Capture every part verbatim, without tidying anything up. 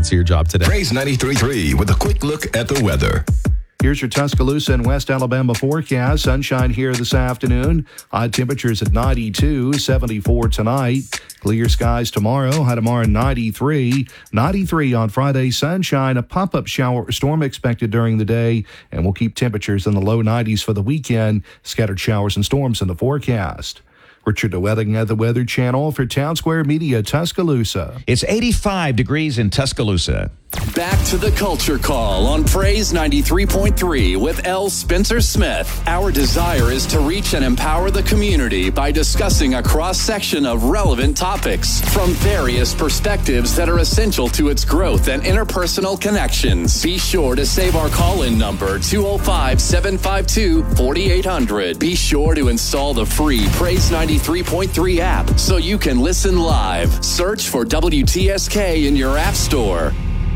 to your job today. Praise ninety-three point three with a quick look at the weather. Here's your Tuscaloosa and West Alabama forecast. Sunshine here this afternoon. High temperatures at ninety-two, seventy-four tonight. Clear skies tomorrow. High tomorrow ninety-three. ninety-three on Friday. Sunshine. A pop-up shower or storm expected during the day. And we'll keep temperatures in the low nineties for the weekend. Scattered showers and storms in the forecast. Richard DeWetting at the Weather Channel for Town Square Media, Tuscaloosa. It's eighty-five degrees in Tuscaloosa. Back to the Culture Call on Praise ninety-three point three with L. Spencer Smith. Our desire is to reach and empower the community by discussing a cross-section of relevant topics from various perspectives that are essential to its growth and interpersonal connections. Be sure to save our call-in number, two oh five, seven five two, four eight zero zero. Be sure to install the free Praise ninety-three point three app so you can listen live. Search for W T S K in your app store.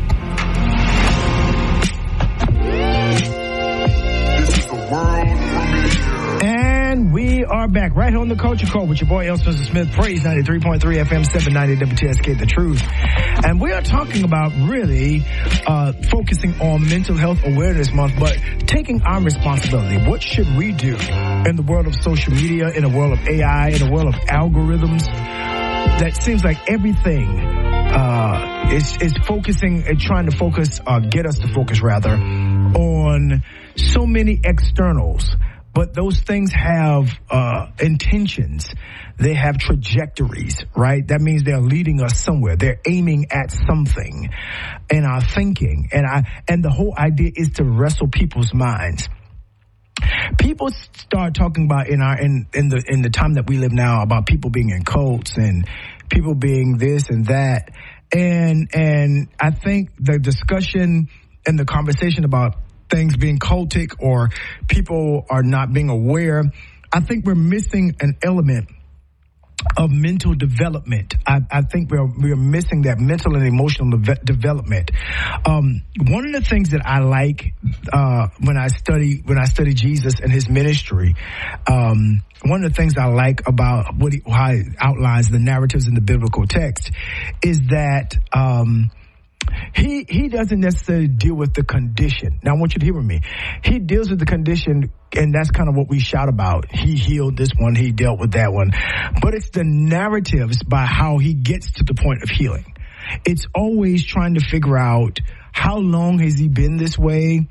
And we are back right here on the Culture Code with your boy L. Spencer Smith, Praise ninety-three point three F M, seven ninety W T S K, The Truth. And we are talking about really uh, focusing on Mental Health Awareness Month, but taking our responsibility. What should we do in the world of social media, in the world of A I, in the world of algorithms? That seems like everything uh, is, is focusing and trying to focus, uh, get us to focus rather, on so many externals. But those things have uh, intentions. They have trajectories, right? That means they're leading us somewhere. They're aiming at something in our thinking. And I and the whole idea is to wrestle people's minds. People start talking about in our in, in the in the time that we live now about people being in cults and people being this and that. And and I think the discussion and the conversation about things being cultic or people are not being aware, I think we're missing an element of mental development. I, I think we're we're missing that mental and emotional de- development. Um, one of the things that I like uh, when I study when I study Jesus and his ministry, um, one of the things I like about what he, how he outlines the narratives in the biblical text is that. Um, He he doesn't necessarily deal with the condition. Now, I want you to hear me. He deals with the condition, and that's kind of what we shout about. He healed this one. He dealt with that one. But it's the narratives by how he gets to the point of healing. It's always trying to figure out how long has he been this way?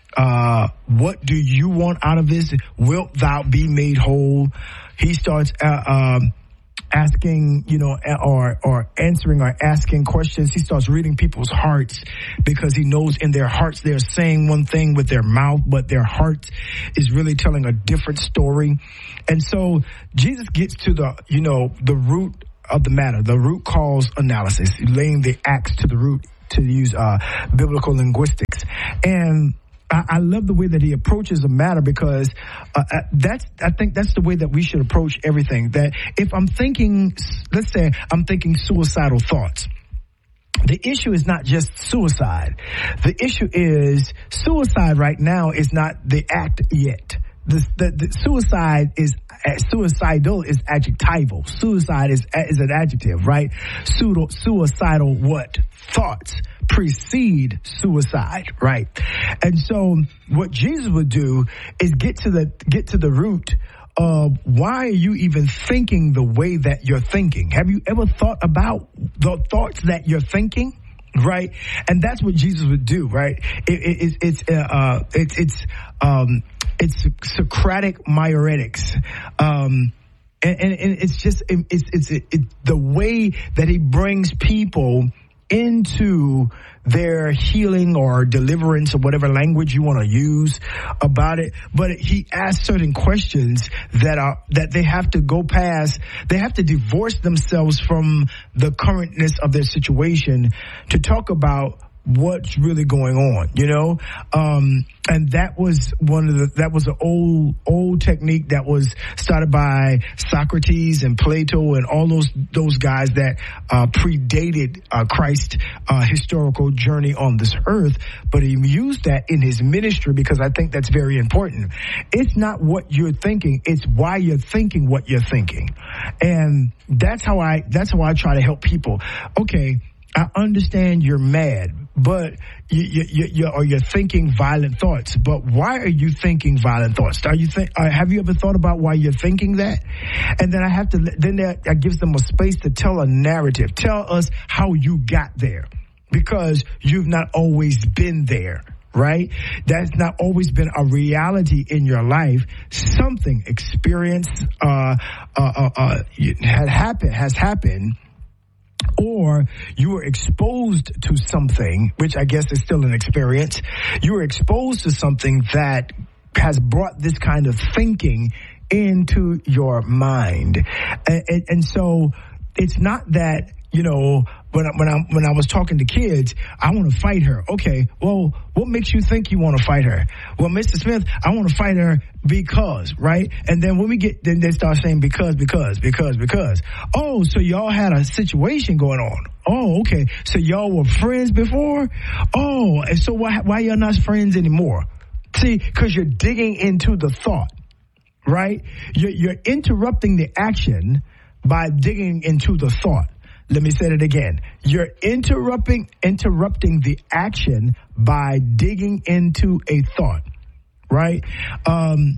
Uh, what do you want out of this? Wilt thou be made whole? He starts... Uh, um, asking, you know, or or answering or asking questions. He starts reading people's hearts because he knows in their hearts they're saying one thing with their mouth, but their heart is really telling a different story. And so Jesus gets to the, you know, the root of the matter, the root cause analysis, laying the axe to the root, to use uh, biblical linguistics. And I love the way that he approaches a matter because uh, that's, I think that's the way that we should approach everything. That if I'm thinking, let's say I'm thinking suicidal thoughts, the issue is not just suicide. The issue is suicide right now is not the act yet. The, the, the suicide is uh, suicidal is adjectival. Suicide is is an adjective, right? Pseudo, suicidal what? Thoughts precede suicide, right? And so what Jesus would do is get to the get to the root of why are you even thinking the way that you're thinking? Have you ever thought about the thoughts that you're thinking? Right, and that's what Jesus would do. Right, it, it, it's uh, uh, it, it's um, it's Socratic myoretics, um, and, and, and it's just it, it's it's it, it, the way that he brings people into their healing or deliverance or whatever language you want to use about it. But he asks certain questions that are, that they have to go past. They have to divorce themselves from the currentness of their situation to talk about what's really going on, you know? Um, and that was one of the, that was an old, old technique that was started by Socrates and Plato and all those, those guys that, uh, predated, uh, Christ's, uh, historical journey on this earth. But he used that in his ministry because I think that's very important. It's not what you're thinking. It's why you're thinking what you're thinking. And that's how I, that's how I try to help people. Okay. I understand you're mad, but you, you, you, you, or you're thinking violent thoughts. But why are you thinking violent thoughts? Are you think? Uh, have you ever thought about why you're thinking that? And then I have to. Then that, that gives them a space to tell a narrative. Tell us how you got there, because you've not always been there. Right? That's not always been a reality in your life. Something experience uh, uh, uh, uh, had happened has happened. Or you were exposed to something, which I guess is still an experience. You were exposed to something that has brought this kind of thinking into your mind. And, and, and so it's not that, you know, when I, when I when I was talking to kids, I want to fight her. Okay, well, what makes you think you want to fight her? Well, Mister Smith, I want to fight her because, right? And then when we get, then they start saying because, because, because, because. Oh, so y'all had a situation going on. Oh, okay. So y'all were friends before? Oh, and so why why y'all not friends anymore? See, because you're digging into the thought, right? You're, you're interrupting the action by digging into the thought. Let me say it again. You're interrupting interrupting the action by digging into a thought, right? Um,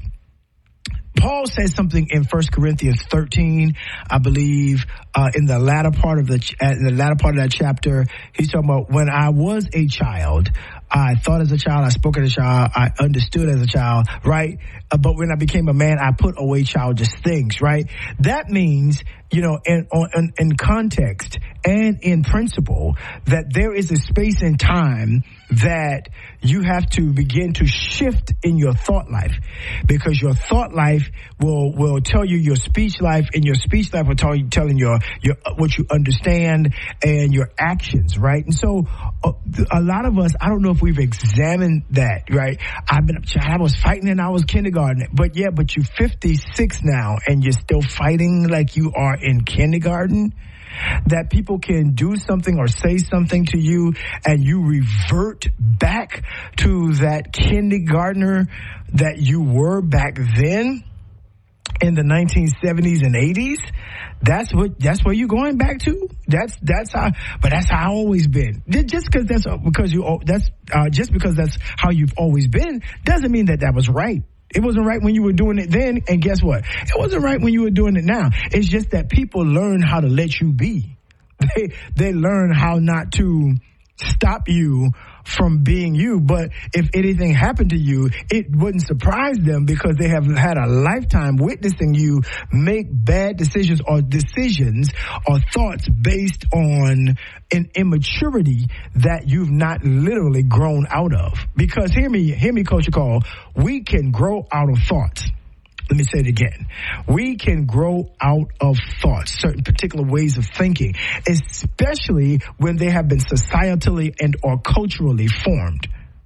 Paul says something in First Corinthians thirteen, I believe, uh, in the latter part of the ch- in the latter part of that chapter. He's talking about when I was a child, I thought as a child, I spoke as a child, I understood as a child, right? Uh, but when I became a man, I put away childish things, right? That means, you know, in, in, in context and in principle, that there is a space and time that you have to begin to shift in your thought life, because your thought life will will tell you your speech life, and your speech life will tell you telling your your what you understand and your actions, right? And so uh, a lot of us, I don't know if we've examined that, right? I've been I was fighting and I was kindergarten, but yeah, but you're fifty-six now and you're still fighting like you are in kindergarten. That people can do something or say something to you and you revert back to that kindergartner that you were back then in the nineteen seventies and eighties. That's what, that's where you're going back to. That's, that's how, but that's how I've always been. Just because that's, because you, that's, uh, just because that's how you've always been doesn't mean that that was right. It wasn't right when you were doing it then, and guess what? It wasn't right when you were doing it now. It's just that people learn how to let you be. They they learn how not to stop you from being you. But if anything happened to you, it wouldn't surprise them, because they have had a lifetime witnessing you make bad decisions or decisions or thoughts based on an immaturity that you've not literally grown out of. Because hear me, hear me, Coach Call, we can grow out of thoughts. Let me say it again. We can grow out of thoughts, certain particular ways of thinking, especially when they have been societally and or culturally formed.